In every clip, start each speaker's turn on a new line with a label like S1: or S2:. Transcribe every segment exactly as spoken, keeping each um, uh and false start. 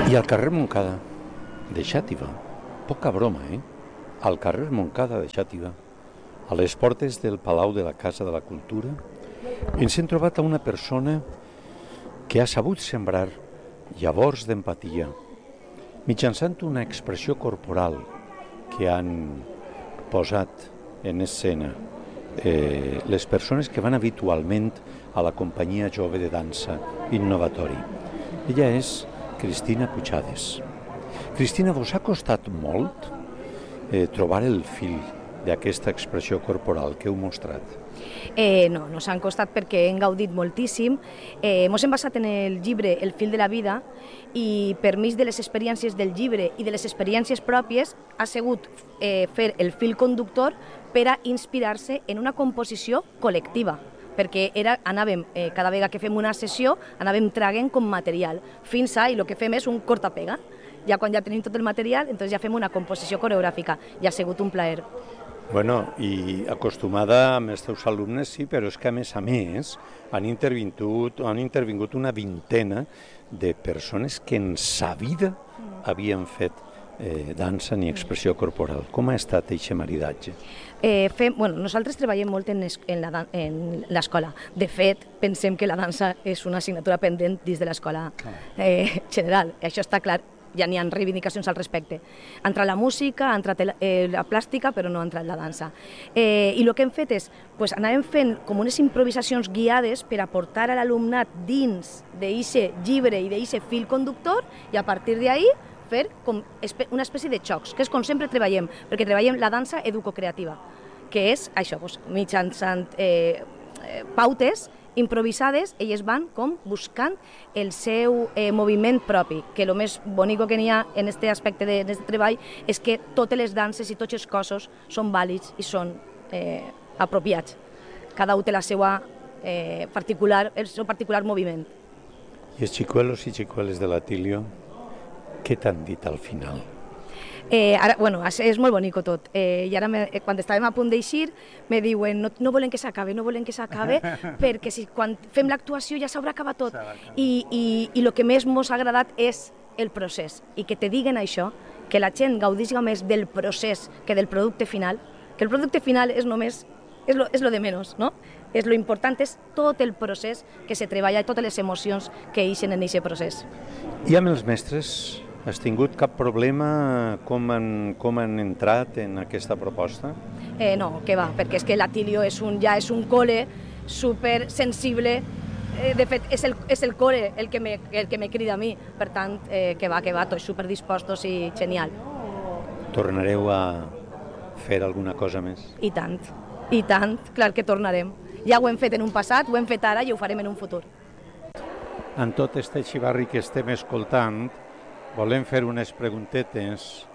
S1: I al carrer Montcada de Xàtiva, poca broma, eh? Al carrer Montcada de Xàtiva, a les portes del Palau de la Casa de la Cultura, ens hem trobat a una persona que ha sabut sembrar llavors d'empatia mitjançant una expressió corporal que han posat en escena eh, les persones que van habitualment a la companyia jove de dansa Innovatori. Ella és Cristina Puchades. Cristina, vos ha costat molt eh, trobar el fil d'aquesta expressió corporal que heu mostrat?
S2: Eh, no, nos han costat perquè hem gaudit moltíssim. Eh, mos hem basat en el llibre El fil de la vida i per mig de les experiències del llibre i de les experiències pròpies ha sigut eh, fer el fil conductor per a inspirar-se en una composició col·lectiva, perquè era, anàvem, eh, cada vegada que fem una sessió, anàvem traguent com material, fins a, i el que fem és un corta-pega. Ja quan ja tenim tot el material, doncs ja fem una composició coreogràfica, i ha sigut un plaer.
S1: Bueno, i acostumada amb els teus alumnes, sí, però és que a més a més han intervingut, han intervingut una vintena de persones que en sa vida havien fet eh, dansa ni expressió corporal. Com ha estat aquest maridatge?
S2: Eh, fem, bueno, nosaltres treballem molt en, es, en, la, en l'escola. De fet, pensem que la dansa és una assignatura pendent dins de l'escola eh, general. Això està clar. Ja n'hi ha reivindicacions al respecte. Ha entrat la música, ha entrat eh, la plàstica, però no ha entrat la dansa. Eh, I el que hem fet és, pues, anàvem fent com unes improvisacions guiades per aportar a l'alumnat dins d'aquest llibre i d'aquest fil conductor i a partir d'ahí fer com una espècie de xocs, que és com sempre treballem, perquè treballem la dansa educocreativa, que és això, pues, mitjançant eh, pautes improvisades, elles van com buscant el seu eh, moviment propi, que el més bonic que n'hi ha en aquest aspecte d'aquest treball és que totes les danses i tots els cossos són vàlids i són eh, apropiats. Cada un té la seva, eh, particular, el seu particular moviment.
S1: I els xicuelos i xicueles de l'Atilio, què t'han dit al final?
S2: Eh, ara, bueno, és molt bonic tot. Eh, I ara, me, quan estàvem a punt d'eixir, me diuen no, no volen que s'acabe, no volen que s'acabe, perquè si, quan fem l'actuació ja s'haurà acabat tot. I, i, i el que més ens ha agradat és el procés. I que te diguen això, que la gent gaudisca més del procés que del producte final, que el producte final és només, és lo, és lo de menys, no? És lo important és tot el procés que se treballa i totes les emocions que eixen en aquest procés.
S1: I amb els mestres? Has tingut cap problema com han, com han entrat en aquesta proposta?
S2: Eh, no, que va, perquè és que l'Atilio és un, ja és un cole super sensible, eh, de fet és el, és el cole el que, me, el que me crida a mi, per tant, eh, que va, que va, tots super dispostos i genial.
S1: Tornareu a fer alguna cosa més?
S2: I tant, i tant, clar que tornarem. Ja ho hem fet en un passat, ho hem fet ara i ho farem en un futur.
S1: En tot este xivarri que estem escoltant, volem fer unes preguntetes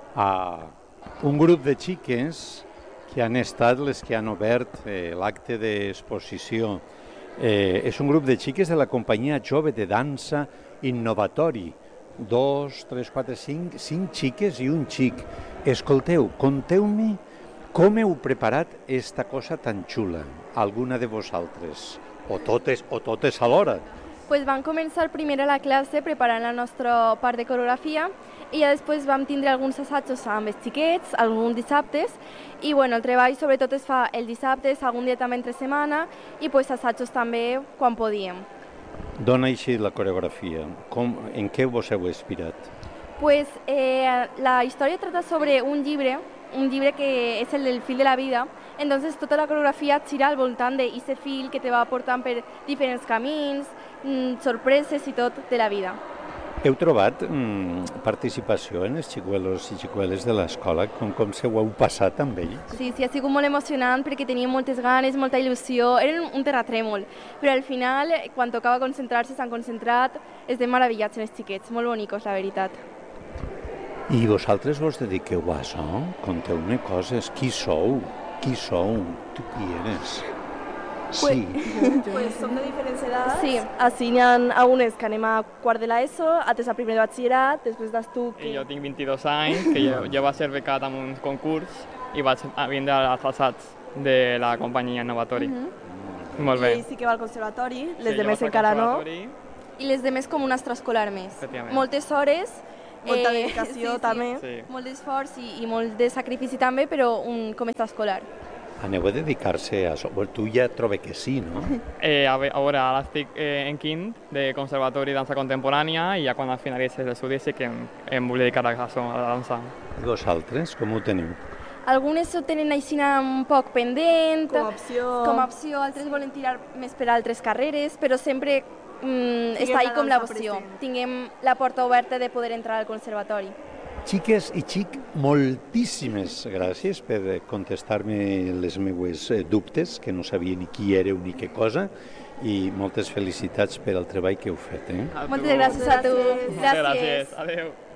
S1: a un grup de xiques que han estat les que han obert eh, l'acte d'exposició. Eh, és un grup de xiques de la companyia jove de dansa Innovatori. Dos, tres, quatre, cinc, cinc xiques i un xic. Escolteu, conteu-me com heu preparat esta cosa tan xula, alguna de vosaltres, o totes, o totes alhora.
S3: Pues vam començar primer a la classe preparant la nostra part de coreografia i ja després vam tindre alguns assajos amb els xiquets, alguns dissabtes, i bueno, el treball sobretot es fa el dissabte, algun dia també entre setmana, i pues, assajos també quan podíem.
S1: Dona així la coreografia. Com, en què vos heu inspirat?
S3: Pues, eh, la història trata sobre un llibre, un llibre que és el del fil de la vida, entonces tota la coreografia gira al voltant d'aquest fil que te va portant per diferents camins, mm, sorpreses i tot de la vida.
S1: Heu trobat mm, participació en els xicuelos i xicueles de l'escola, com, com se ho heu passat amb ells?
S3: Sí, sí, ha sigut molt emocionant perquè teníem moltes ganes, molta il·lusió, era un terratrèmol, però al final, quan tocava concentrar-se, s'han concentrat, estem meravellats en els xiquets, molt bonicos, la veritat.
S1: I vosaltres vos dediqueu a això? Conteu-me coses. Qui sou? Qui sou? Tu qui eres? Sí.
S4: Pues som de diferents edats.
S3: Sí.
S4: Així n'hi ha algunes que anem a quart de l'ESO, altres a primer de batxillerat, després d'es tu... Que...
S5: Jo tinc vint-i-dos anys, que jo, jo vaig ser becat amb un concurs i vaig vindre als assaigs de la companyia Innovatori. Mm -hmm. Molt bé.
S4: I ell sí que va al conservatori, les
S5: sí,
S4: demés encara no.
S3: i les demés com un extraescolar més.
S5: Efectivament.
S3: Moltes hores,
S4: Molta dedicació, també.
S3: Sí.
S5: Sí.
S3: Molt d'esforç i, i molt de sacrifici també, però un, com extraescolar.
S1: Aneu a dedicar-se a això? Bueno, tu ja trobo que sí, no?
S5: Eh, a, ve- a veure, ara estic eh, en quint de Conservatori de Dansa Contemporània i ja quan finalitzi els estudis sí que em, em vull dedicar a això, a la dansa.
S1: I vosaltres, com ho teniu?
S3: Algunes ho tenen així un poc pendent,
S4: Com a opció.
S3: com a opció, altres volen tirar més per altres carreres, però sempre mm, està ahí
S4: la
S3: com la
S4: dansa
S3: opció.
S4: present.
S3: Tinguem la porta oberta de poder entrar al conservatori.
S1: Xiques i xic, moltíssimes gràcies per contestar-me les meues eh, dubtes, que no sabia ni qui éreu ni què cosa, i moltes felicitats per al treball que heu fet. Eh?
S5: A
S3: Moltes
S5: tu.
S3: gràcies a tu.
S5: Moltes gràcies. Adéu.